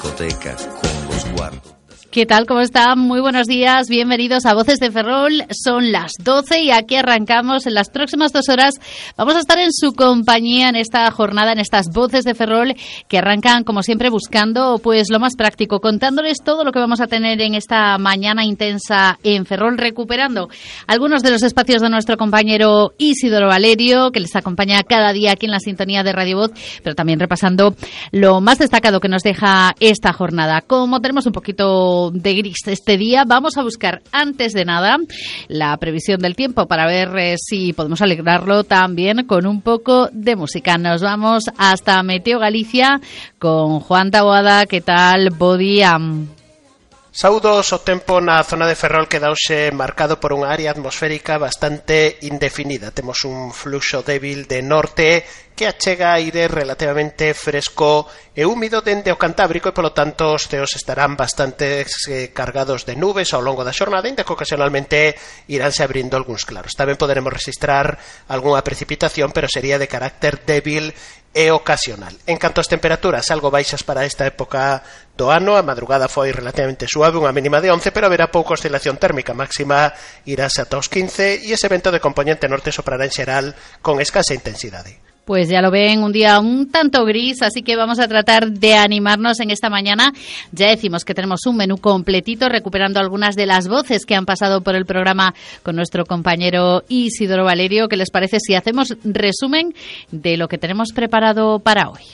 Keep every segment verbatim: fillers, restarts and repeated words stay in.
discoteca con los guardos. ¿Qué tal? ¿Cómo están? Muy buenos días, bienvenidos a Voces de Ferrol. Son las doce y aquí arrancamos. En las próximas dos horas vamos a estar en su compañía en esta jornada, en estas Voces de Ferrol que arrancan, como siempre, buscando pues lo más práctico, contándoles todo lo que vamos a tener en esta mañana intensa en Ferrol, recuperando algunos de los espacios de nuestro compañero Isidoro Valerio, que les acompaña cada día aquí en la sintonía de Radio Voz, pero también repasando lo más destacado que nos deja esta jornada. Como tenemos un poquito de gris este día, vamos a buscar antes de nada la previsión del tiempo para ver eh, si podemos alegrarlo también con un poco de música. Nos vamos hasta Meteo Galicia con Juan Taboada. ¿Qué tal? Bo día. Saúdos, o tempo na zona de Ferrol quedouse marcado por unha área atmosférica bastante indefinida. Temos un fluxo débil de norte que achega aire relativamente fresco e húmido dende o Cantábrico e, polo tanto, os ceos estarán bastante eh, cargados de nubes ao longo da xornada, ainda que ocasionalmente iránse abrindo algúns claros. Tamén poderemos registrar algunha precipitación, pero sería de carácter débil e ocasional. En canto ás temperaturas, algo baixas para esta época do ano, a madrugada foi relativamente suave, unha mínima de once, pero haberá pouca oscilación térmica, máxima irase ata os quince, e ese vento de componente norte soprará en xeral con escasa intensidade. Pues ya lo ven, un día un tanto gris, así que vamos a tratar de animarnos en esta mañana. Ya decimos que tenemos un menú completito, recuperando algunas de las voces que han pasado por el programa con nuestro compañero Isidoro Valerio. ¿Qué les parece si hacemos resumen de lo que tenemos preparado para hoy?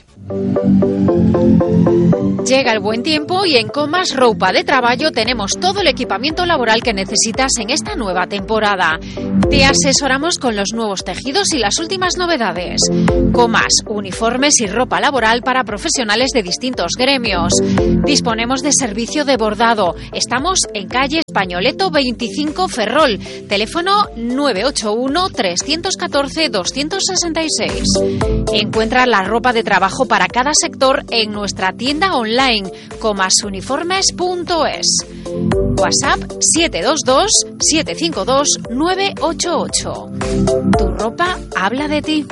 Llega el buen tiempo y en Comas Roupa de Traballo tenemos todo el equipamiento laboral que necesitas en esta nueva temporada. Te asesoramos con los nuevos tejidos y las últimas novedades. Comas, uniformes y ropa laboral para profesionales de distintos gremios. Disponemos de servicio de bordado. Estamos en calle Españoleto veinticinco Ferrol. Teléfono nueve ocho uno, tres uno cuatro, dos seis seis. Encuentra la ropa de trabajo para cada sector en nuestra tienda online comasuniformes punto es. WhatsApp siete dos dos, siete cinco dos, nueve ocho ocho. Tu ropa habla de ti.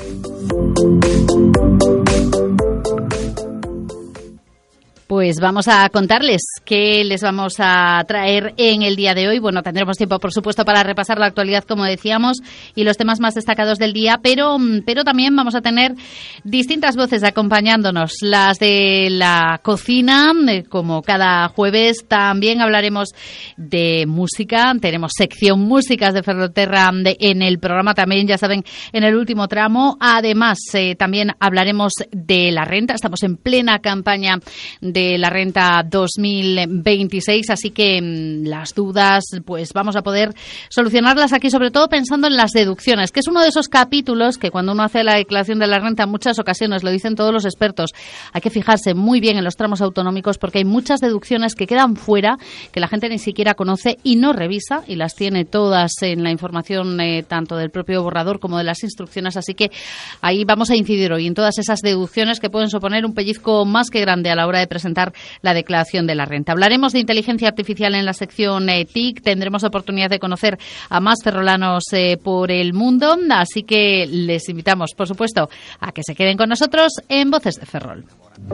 Pues vamos a contarles qué les vamos a traer en el día de hoy. Bueno, tendremos tiempo, por supuesto, para repasar la actualidad, como decíamos, y los temas más destacados del día, pero, pero también vamos a tener distintas voces acompañándonos. Las de la cocina, como cada jueves. También hablaremos de música. Tenemos sección Músicas de Ferrolterra en el programa también, ya saben, en el último tramo. Además, eh, también hablaremos de la renta. Estamos en plena campaña de la renta dos mil veintiséis, así que mmm, las dudas pues vamos a poder solucionarlas aquí, sobre todo pensando en las deducciones, que es uno de esos capítulos que cuando uno hace la declaración de la renta en muchas ocasiones, lo dicen todos los expertos, hay que fijarse muy bien en los tramos autonómicos porque hay muchas deducciones que quedan fuera, que la gente ni siquiera conoce y no revisa, y las tiene todas en la información eh, tanto del propio borrador como de las instrucciones, así que ahí vamos a incidir hoy en todas esas deducciones que pueden suponer un pellizco más que grande a la hora de presentar la declaración de la renta. Hablaremos de inteligencia artificial en la sección eh, T I C. Tendremos oportunidad de conocer a más ferrolanos eh, por el mundo, así que les invitamos, por supuesto, a que se queden con nosotros en Voces de Ferrol.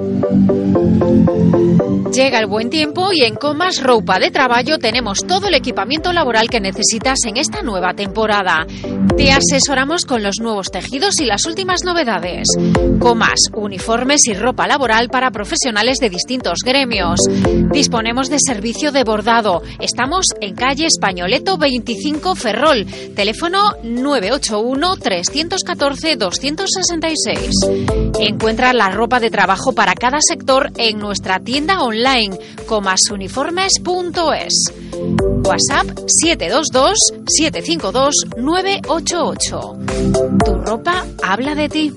Llega el buen tiempo y en Comas Roupa de Traballo tenemos todo el equipamiento laboral que necesitas en esta nueva temporada. Te asesoramos con los nuevos tejidos y las últimas novedades. Comas, uniformes y ropa laboral para profesionales de distintos gremios. Disponemos de servicio de bordado. Estamos en calle Españoleto veinticinco Ferrol. Teléfono nueve ocho uno, tres uno cuatro, dos seis seis. Encuentra la ropa de trabajo para cada sector en nuestra tienda online comasuniformes punto es. WhatsApp siete dos dos, siete cinco dos, nueve ocho ocho. Tu ropa habla de ti.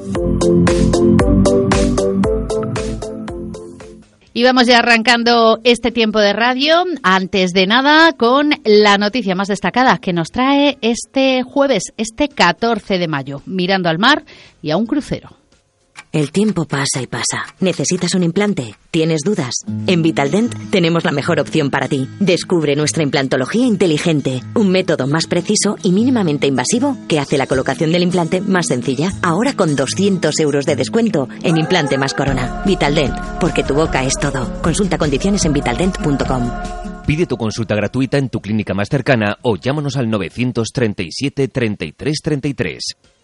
Y vamos ya arrancando este tiempo de radio, antes de nada, con la noticia más destacada que nos trae este jueves, este catorce de mayo, mirando al mar y a un crucero. El tiempo pasa y pasa. ¿Necesitas un implante? ¿Tienes dudas? En Vitaldent tenemos la mejor opción para ti. Descubre nuestra implantología inteligente, un método más preciso y mínimamente invasivo que hace la colocación del implante más sencilla. Ahora con doscientos euros de descuento en Implante más Corona. Vitaldent, porque tu boca es todo. Consulta condiciones en vitaldent punto com. Pide tu consulta gratuita en tu clínica más cercana o llámanos al novecientos treinta y siete, treinta y tres treinta y tres.